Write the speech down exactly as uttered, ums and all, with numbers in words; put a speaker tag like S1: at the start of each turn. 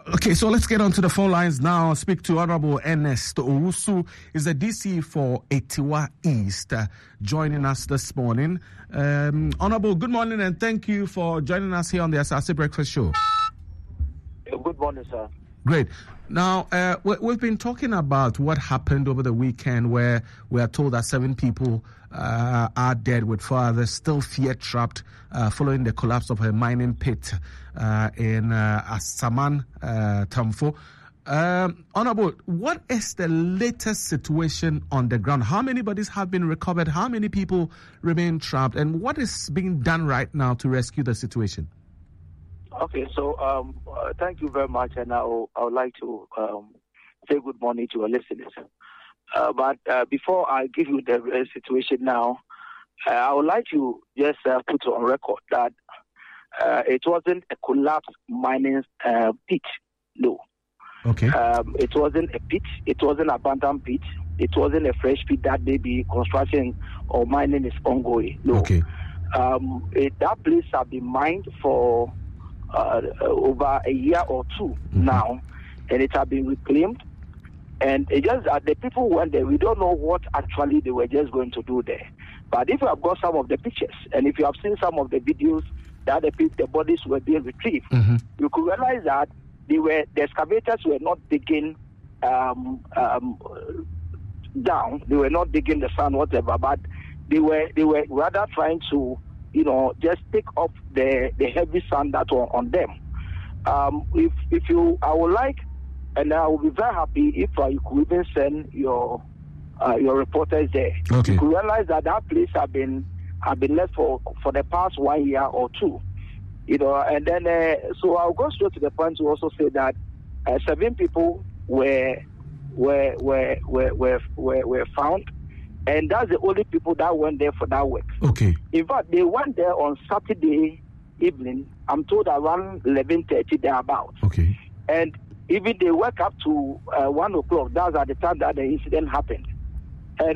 S1: Okay, so let's get on to the phone lines now. Speak to Honorable Ernest Owusu, is the D C for Etiwa East, uh, joining us this morning. Um, Honorable, good morning and thank you for joining us here on the Asase Breakfast Show.
S2: Good morning, sir.
S1: Great. Now, uh, we, we've been talking about what happened over the weekend where we are told that seven people uh, are dead with four others still fear-trapped uh, following the collapse of a mining pit uh, in uh, Asaman, uh, Tamfo. Um, Honorable, what is the latest situation on the ground? How many bodies have been recovered? How many people remain trapped? And what is being done right now to rescue the situation?
S2: Okay, so um, uh, thank you very much, and I would, I would like to um, say good morning to our listeners. Uh, but uh, before I give you the uh, situation now, uh, I would like to just uh, put on record that uh, it wasn't a collapsed mining uh, pit, no.
S1: Okay.
S2: Um, it wasn't a pit, it wasn't an abandoned pit, it wasn't a fresh pit that maybe construction or mining is ongoing, no.
S1: Okay.
S2: Um, it, that place has been mined for Uh, over a year or two mm-hmm. now, and it has been reclaimed. And it just uh, the people went there, we don't know what actually they were just going to do there. But if you have got some of the pictures, and if you have seen some of the videos that the, the bodies were being retrieved, mm-hmm. you could realize that they were the excavators were not digging um, um, down, they were not digging the sand, whatever, but they were they were rather trying to, you know, just take off the, the heavy sand that was on them. Um, if if you, I would like, and I will be very happy if uh, you could even send your uh, your reporters there.
S1: Okay.
S2: You could realize that that place have been have been left for, for the past one year or two. You know, and then uh, so I'll go straight to the point to also say that uh, seven people were were were were were were, were found. And that's the only people that went there for that work.
S1: Okay.
S2: In fact, they went there on Saturday evening, I'm told around eleven thirty thereabouts.
S1: Okay.
S2: And even they woke up to uh, one o'clock, that's at the time that the incident happened.